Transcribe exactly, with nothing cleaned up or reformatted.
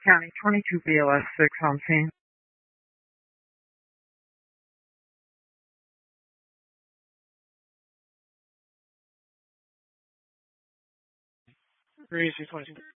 County, twenty-two B L S six on scene. Three, six, twenty-two.